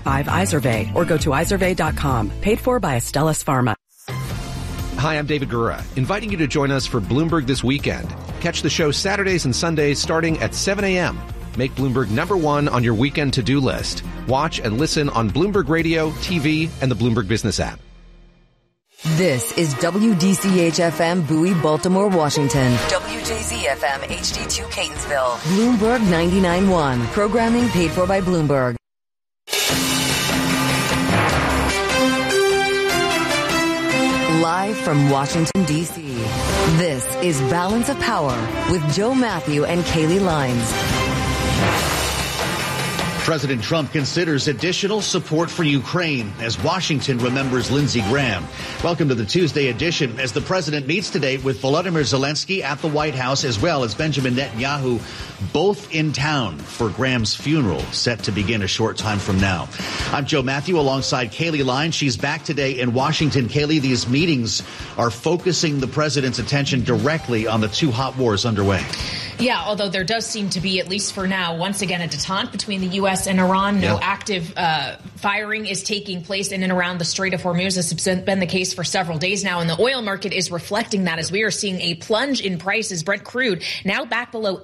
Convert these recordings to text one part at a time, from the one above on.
855-IZERVAY or go to izervay.com. Paid for by Astellas Pharma. Hi, I'm David Gura, inviting you to join us for Bloomberg This Weekend. Catch the show Saturdays and Sundays starting at 7 a.m. Make Bloomberg #1 on your weekend to-do list. Watch and listen on Bloomberg Radio, TV, and the Bloomberg Business app. This is WDCH-FM Bowie, Baltimore, Washington. WJZ-FM HD2 Catonsville. Bloomberg 99.1. Programming paid for by Bloomberg. Live from Washington, D.C., this is Balance of Power with Joe Matthew and Kaylee Lines. President Trump considers additional support for Ukraine as Washington remembers Lindsey Graham. Welcome to the Tuesday edition as the president meets today with Volodymyr Zelensky at the White House, as well as Benjamin Netanyahu, both in town for Graham's funeral, set to begin a short time from now. I'm Joe Matthew alongside Kaylee Lines. She's back today in Washington. Kaylee, these meetings are focusing the president's attention directly on the two hot wars underway. Yeah, although there does seem to be, at least for now, once again a detente between the U.S. and Iran. No active firing is taking place in and around the Strait of Hormuz. This has been the case for several days now, and the oil market is reflecting that as we are seeing a plunge in prices. Brent crude now back below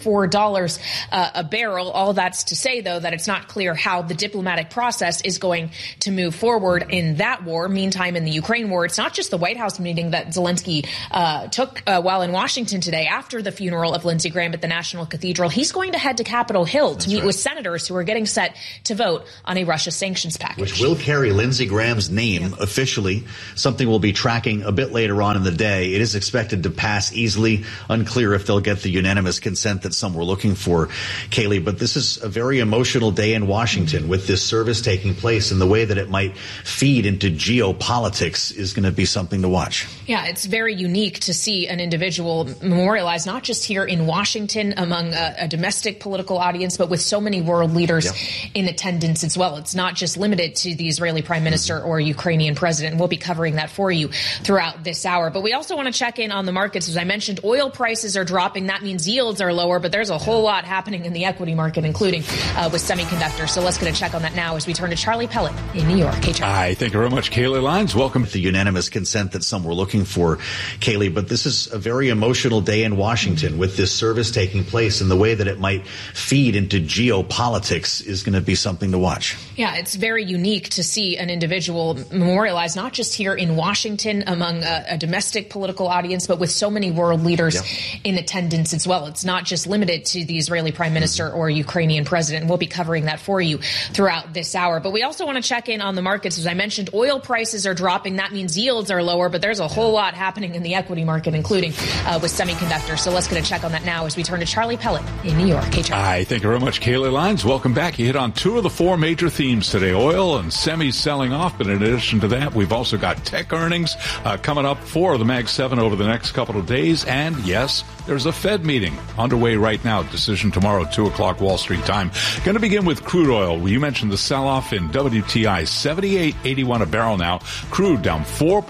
$84 a barrel. All that's to say, though, that it's not clear how the diplomatic process is going to move forward in that war. Meantime, in the Ukraine war, it's not just the White House meeting that Zelensky took while in Washington today after the funeral of Lindsey Graham at the National Cathedral. He's going to head to Capitol Hill to meet with senators who are getting set to vote on a Russia sanctions package. Which will carry Lindsey Graham's name officially, something we'll be tracking a bit later on in the day. It is expected to pass easily. Unclear if they'll get the unanimous consent that some were looking for, Kaylee. But this is a very emotional day in Washington with this service taking place, and the way that it might feed into geopolitics is going to be something to watch. Yeah, it's very unique to see an individual memorialized, not just here in Washington among a domestic political audience, but with so many world leaders in attendance as well. It's not just limited to the Israeli prime minister or Ukrainian president. We'll be covering that for you throughout this hour. But we also want to check in on the markets. As I mentioned, oil prices are dropping. That means yields are lower, but there's a whole lot happening in the equity market, including with semiconductors. So let's get a check on that now as we turn to Charlie Pellet in New York. Hey, Charlie. Hi, thank you very much, Kaylee Lines. Welcome. The unanimous consent that some were looking for, Kaylee. But this is a very emotional day in Washington with this service taking place, and the way that it might feed into geopolitics is going to be something to watch. Yeah, it's very unique to see an individual memorialized, not just here in Washington among a domestic political audience, but with so many world leaders in attendance as well. It's not just limited to the Israeli prime minister or Ukrainian president. We'll be covering that for you throughout this hour. But we also want to check in on the markets. As I mentioned, oil prices are dropping. That means yields are lower, but there's a whole lot happening in the equity market, including with semiconductors. So let's get a check on that now as we turn to Charlie Pellet in New York. Hey, Charlie. Hi, thank you very much, Kaylee Lines. Welcome back. You hit on two of the four major themes today, oil and semis selling off. But in addition to that, we've also got tech earnings coming up for the Mag 7 over the next couple of days. And yes, there's a Fed meeting underway right now. Decision tomorrow, 2 o'clock Wall Street time. Going to begin with crude oil. You mentioned the sell-off in WTI, $78.81 a barrel now. Crude down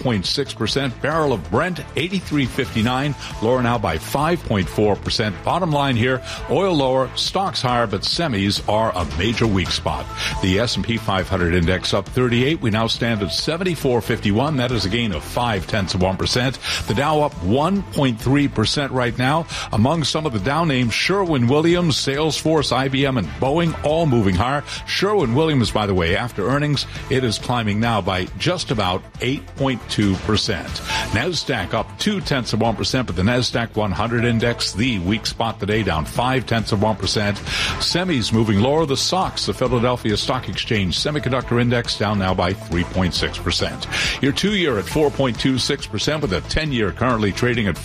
4.6%. Barrel of Brent, $83.59, lower now by 5.4%. Bottom line here, oil lower, stocks higher, but semis are a major weak spot. The S&P 500 index up 38. We now stand at 74.51. That is a gain of 0.5%. The Dow up 1.3% right now. Among some of the Dow names, Sherwin-Williams, Salesforce, IBM, and Boeing all moving higher. Sherwin-Williams, by the way, after earnings, it is climbing now by just about 8.2%. NASDAQ up 0.2%, but the NASDAQ 100 index, the weak spot today, down 0.5%. Semis moving lower. The SOX, the Philadelphia Stock Exchange Semiconductor Index, down now by 3.6%. Your 2-year at 4.26%, with the 10-year currently trading at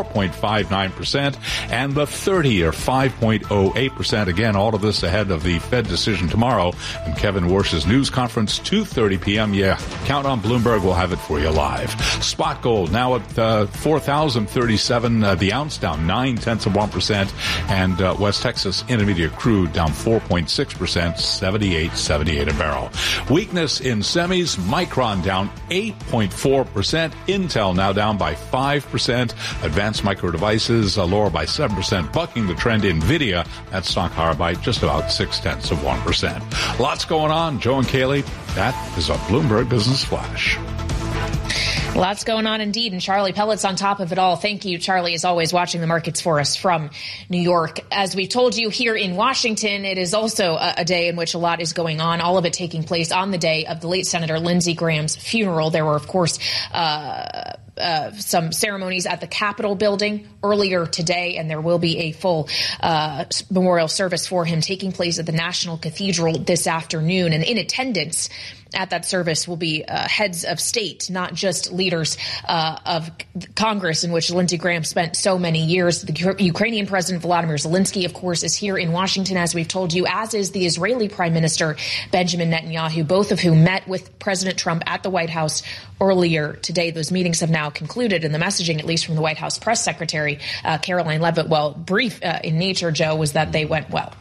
4.59%, and the 30-year 5.08%. Again, all of this ahead of the Fed decision tomorrow and Kevin Warsh's news conference, 2:30 p.m. Yeah, count on Bloomberg. We'll have it for you live. Spot gold now at 4,037 the ounce, down 0.9%, and West Texas Intermediate crude down 4.6%, $78.78 a barrel. Weakness in semis, Micron down 8.4%, Intel now down by 5%, Advanced Micro Devices prices lower by 7%, bucking the trend. NVIDIA, that stock higher by just about 0.6%. Lots going on. Joe and Kaylee, that is a Bloomberg Business Flash. Lots going on indeed, and Charlie Pellet's on top of it all. Thank you, Charlie, as always, watching the markets for us from New York. As we've told you here in Washington, it is also a day in which a lot is going on, all of it taking place on the day of the late Senator Lindsey Graham's funeral. There were, of course, some ceremonies at the Capitol building earlier today, and there will be a full memorial service for him taking place at the National Cathedral this afternoon. And in attendance at that service will be heads of state, not just leaders of Congress, in which Lindsey Graham spent so many years. The Ukrainian President Volodymyr Zelensky, of course, is here in Washington, as we've told you, as is the Israeli Prime Minister Benjamin Netanyahu, both of whom met with President Trump at the White House earlier today. Those meetings have now concluded, and the messaging, at least from the White House press secretary, Caroline Leavitt, well, brief in nature, Joe, was that they went well.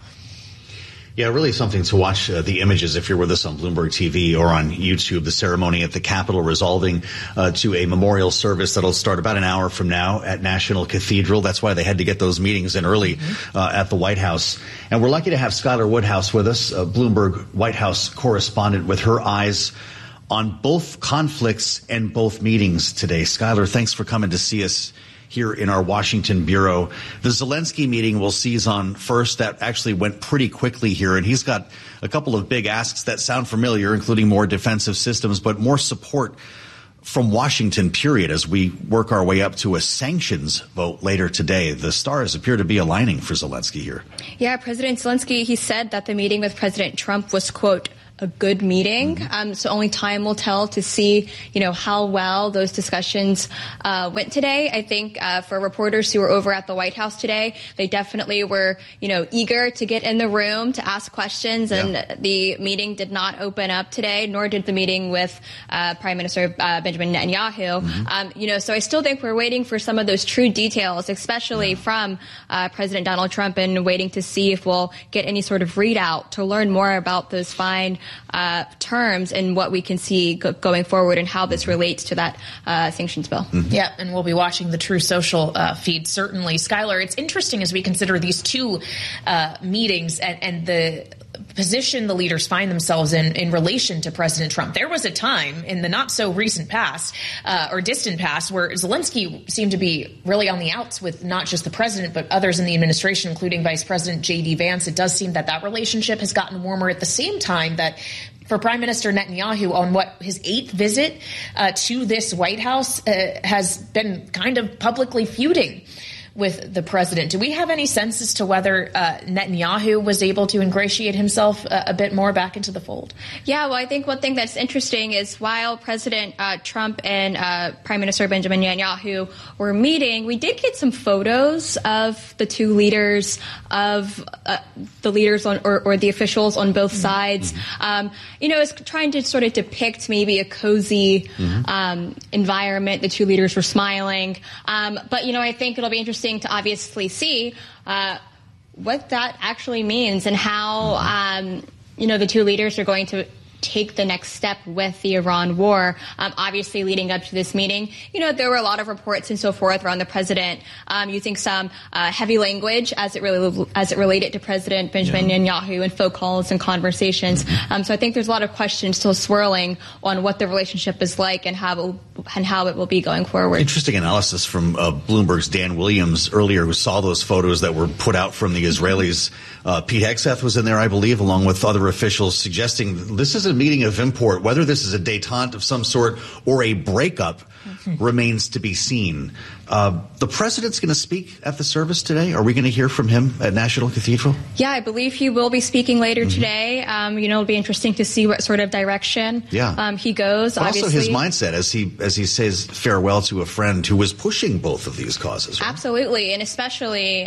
Yeah, really something to watch the images if you're with us on Bloomberg TV or on YouTube. The ceremony at the Capitol resolving to a memorial service that'll start about an hour from now at National Cathedral. That's why they had to get those meetings in early at the White House. And we're lucky to have Skylar Woodhouse with us, Bloomberg White House correspondent, with her eyes on both conflicts and both meetings today. Skylar, thanks for coming to see us here in our Washington bureau. The Zelensky meeting we'll seize on first. That actually went pretty quickly here, and he's got a couple of big asks that sound familiar, including more defensive systems, but more support from Washington, period, as we work our way up to a sanctions vote later today. The stars appear to be aligning for Zelensky here. Yeah, President Zelensky, he said that the meeting with President Trump was, quote, a good meeting. So only time will tell to see, how well those discussions went today. I think for reporters who were over at the White House today, they definitely were, eager to get in the room to ask questions. And the meeting did not open up today, nor did the meeting with Prime Minister Benjamin Netanyahu. So I still think we're waiting for some of those true details, especially from President Donald Trump, and waiting to see if we'll get any sort of readout to learn more about those fine terms and what we can see going forward and how this relates to that sanctions bill. Yeah, and we'll be watching the True Social feed, certainly. Skylar, it's interesting as we consider these two meetings and the position the leaders find themselves in relation to President Trump. There was a time in the not so recent past or distant past where Zelensky seemed to be really on the outs with not just the president, but others in the administration, including Vice President J.D. Vance. It does seem that relationship has gotten warmer at the same time that for Prime Minister Netanyahu, on his 8th visit to this White House, has been kind of publicly feuding with the president. Do we have any sense as to whether Netanyahu was able to ingratiate himself a bit more back into the fold? Yeah, well, I think one thing that's interesting is while President Trump and Prime Minister Benjamin Netanyahu were meeting, we did get some photos of the two leaders, of the leaders or the officials on both sides. It's trying to sort of depict maybe a cozy environment. The two leaders were smiling. But, I think it'll be interesting to obviously see what that actually means and how, the two leaders are going to take the next step with the Iran war. Obviously, leading up to this meeting, there were a lot of reports and so forth around the president using some heavy language as it related to President Benjamin Netanyahu in phone calls and conversations. So I think there's a lot of questions still swirling on what the relationship is like and how it will be going forward. Interesting analysis from Bloomberg's Dan Williams earlier, who saw those photos that were put out from the Israelis. Pete Hegseth was in there, I believe, along with other officials, suggesting this is a meeting of import. Whether this is a détente of some sort or a breakup remains to be seen. The president's going to speak at the service today. Are we going to hear from him at National Cathedral? Yeah, I believe he will be speaking later today. It'll be interesting to see what sort of direction he goes. But obviously, also his mindset as he says farewell to a friend who was pushing both of these causes. Right? Absolutely, and especially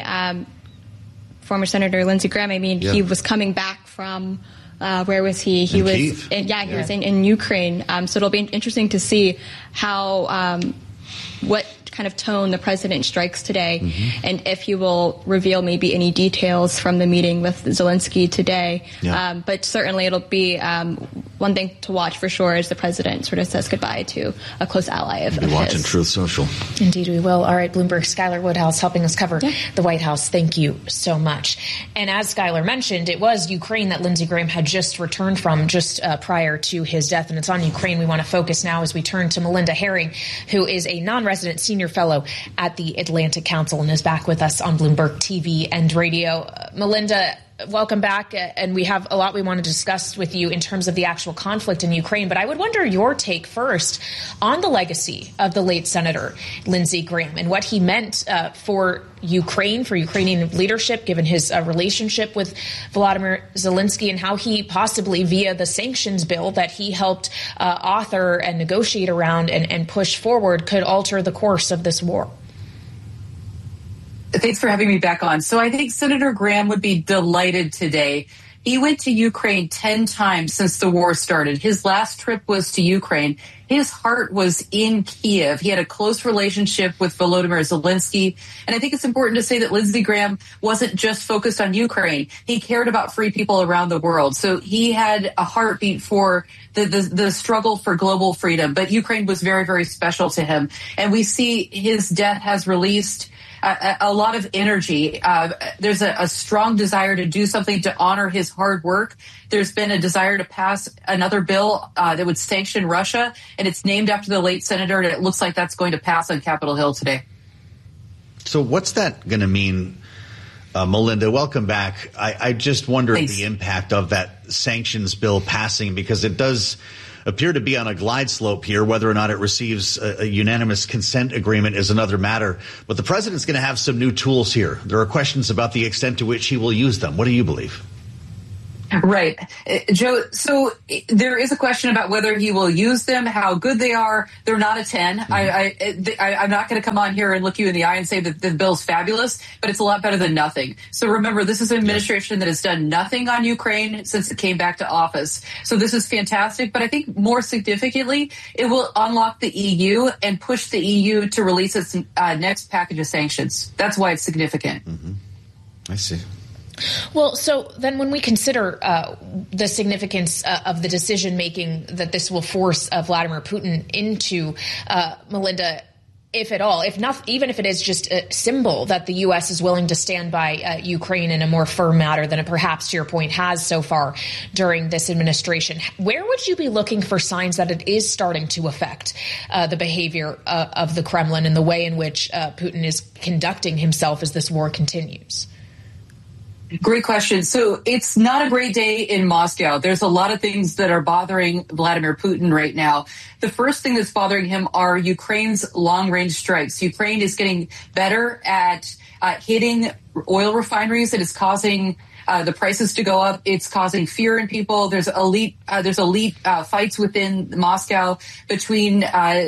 former Senator Lindsey Graham. I mean, he was coming back from. Where was he? He was Kyiv. He was in Ukraine. So it'll be interesting to see how what kind of tone the president strikes today, and if he will reveal maybe any details from the meeting with Zelensky today. But certainly it'll be one one thing to watch for sure as the president sort of says goodbye to a close ally of his. Watching Truth Social. Indeed, we will. All right, Bloomberg, Skylar Woodhouse helping us cover the White House. Thank you so much. And as Skylar mentioned, it was Ukraine that Lindsey Graham had just returned from just prior to his death. And it's on Ukraine we want to focus now as we turn to Melinda Herring, who is a non-resident senior fellow at the Atlantic Council and is back with us on Bloomberg TV and radio. Melinda, welcome back. And we have a lot we want to discuss with you in terms of the actual conflict in Ukraine. But I would wonder your take first on the legacy of the late Senator Lindsey Graham and what he meant for Ukraine, for Ukrainian leadership, given his relationship with Volodymyr Zelensky, and how he possibly, via the sanctions bill that he helped author and negotiate around and push forward, could alter the course of this war. Thanks for having me back on. So I think Senator Graham would be delighted today. He went to Ukraine 10 times since the war started. His last trip was to Ukraine. His heart was in Kiev. He had a close relationship with Volodymyr Zelensky. And I think it's important to say that Lindsey Graham wasn't just focused on Ukraine. He cared about free people around the world. So he had a heartbeat for the struggle for global freedom. But Ukraine was very, very special to him. And we see his death has released a lot of energy. There's a strong desire to do something to honor his hard work. There's been a desire to pass another bill that would sanction Russia, and it's named after the late senator, and it looks like that's going to pass on Capitol Hill today. So what's that going to mean, Melinda? Welcome back. I just wonder the impact of that sanctions bill passing, because it does appear to be on a glide slope here. Whether or not it receives a unanimous consent agreement is another matter. But the president's going to have some new tools here. There are questions about the extent to which he will use them. What do you believe? Right. Joe, so there is a question about whether he will use them, how good they are. They're not a 10. I'm not going to come on here and look you in the eye and say that the bill's fabulous, but it's a lot better than nothing. So remember, this is an administration that has done nothing on Ukraine since it came back to office. So this is fantastic. But I think more significantly, it will unlock the EU and push the EU to release its next package of sanctions. That's why it's significant. Mm-hmm. I see. Well, so then when we consider the significance of the decision making that this will force Vladimir Putin into, Melinda, if at all, if not, even if it is just a symbol that the U.S. is willing to stand by Ukraine in a more firm manner than it perhaps, to your point, has so far during this administration, where would you be looking for signs that it is starting to affect the behavior of the Kremlin and the way in which Putin is conducting himself as this war continues? Great question. So it's not a great day in Moscow. There's a lot of things that are bothering Vladimir Putin right now. The first thing that's bothering him are Ukraine's long-range strikes. Ukraine is getting better at hitting oil refineries. It is causing the prices to go up. It's causing fear in people. There's elite fights within Moscow between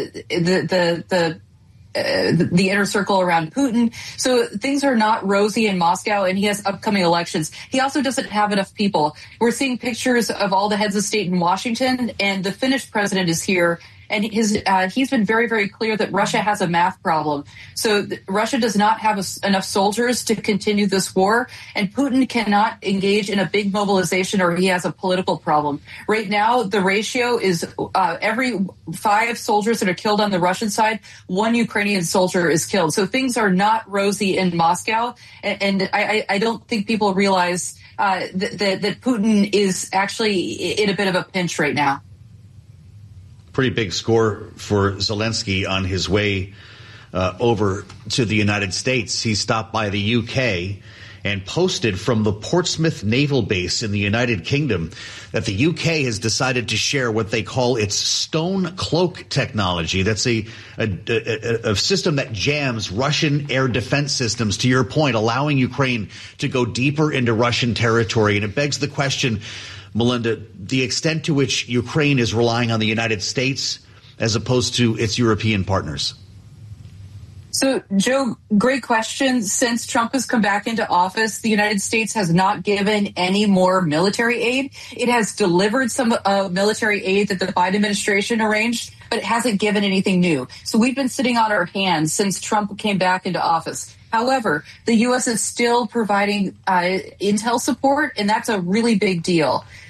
the inner circle around Putin. So things are not rosy in Moscow, and he has upcoming elections. He also doesn't have enough people. We're seeing pictures of all the heads of state in Washington, and the Finnish president is here. And he's been very, very clear that Russia has a math problem. So Russia does not have enough soldiers to continue this war, and Putin cannot engage in a big mobilization, or he has a political problem. Right now, the ratio is every 5 soldiers that are killed on the Russian side, 1 Ukrainian soldier is killed. So things are not rosy in Moscow, and I don't think people realize that Putin is actually in a bit of a pinch right now. Pretty big score for Zelensky on his way over to the United States. He stopped by the UK and posted from the Portsmouth Naval Base in the United Kingdom that the UK has decided to share what they call its Stone Cloak technology. That's a system that jams Russian air defense systems, to your point, allowing Ukraine to go deeper into Russian territory. And it begs the question, Melinda, the extent to which Ukraine is relying on the United States as opposed to its European partners. So, Joe, great question. Since Trump has come back into office, the United States has not given any more military aid. It has delivered some military aid that the Biden administration arranged, but it hasn't given anything new. So we've been sitting on our hands since Trump came back into office. However, the U.S. is still providing intel support, and that's a really big deal.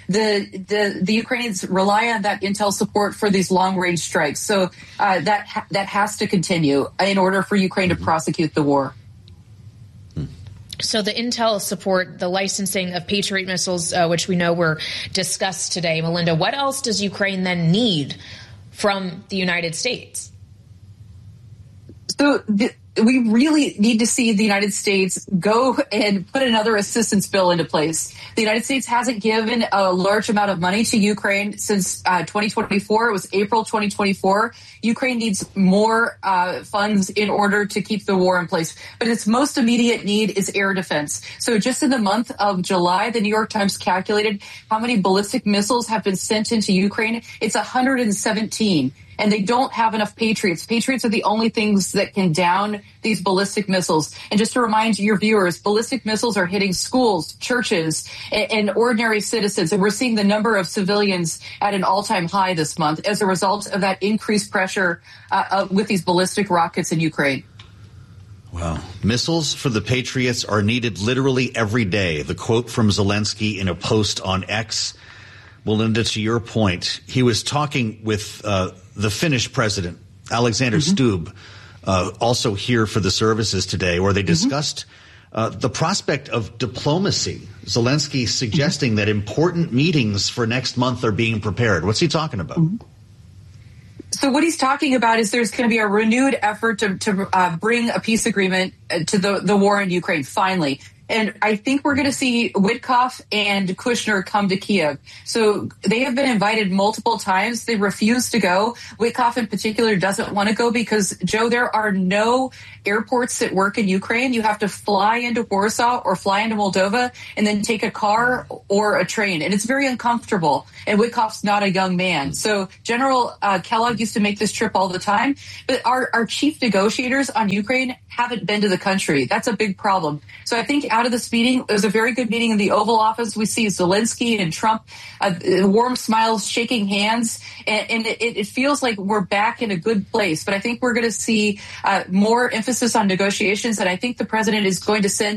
the Ukrainians rely on that intel support for these long-range strikes. So that has to continue in order for Ukraine to prosecute the war. So the intel support, the licensing of Patriot missiles, which we know were discussed today, Melinda, what else does Ukraine then need from the United States? So we really need to see the United States go and put another assistance bill into place. The United States hasn't given a large amount of money to Ukraine since 2024. It was April 2024. Ukraine needs more funds in order to keep the war in place. But its most immediate need is air defense. So just in the month of July, the New York Times calculated how many ballistic missiles have been sent into Ukraine. It's 117. And they don't have enough Patriots. Patriots are the only things that can down these ballistic missiles. And just to remind your viewers, ballistic missiles are hitting schools, churches, and ordinary citizens. And we're seeing the number of civilians at an all-time high this month as a result of that increased pressure with these ballistic rockets in Ukraine. Wow. Missiles for the Patriots are needed literally every day. The quote from Zelensky in a post on X. Melinda, to your point, he was talking with the Finnish president, Alexander Stubb, also here for the services today, where they discussed the prospect of diplomacy. Zelensky suggesting that important meetings for next month are being prepared. What's he talking about? So what he's talking about is there's going to be a renewed effort to bring a peace agreement to the war in Ukraine, finally. And I think we're going to see Witkoff and Kushner come to Kiev. So they have been invited multiple times. They refuse to go. Witkoff in particular doesn't want to go because, Joe, there are no airports that work in Ukraine. You have to fly into Warsaw or fly into Moldova and then take a car or a train. And it's very uncomfortable. And Witkoff's not a young man. So General Kellogg used to make this trip all the time. But our chief negotiators on Ukraine haven't been to the country. That's a big problem. So I think out of this meeting, it was a very good meeting in the Oval Office. We see Zelensky and Trump, warm smiles, shaking hands, and it feels like we're back in a good place. But I think we're going to see more emphasis on negotiations, and I think the president is going to send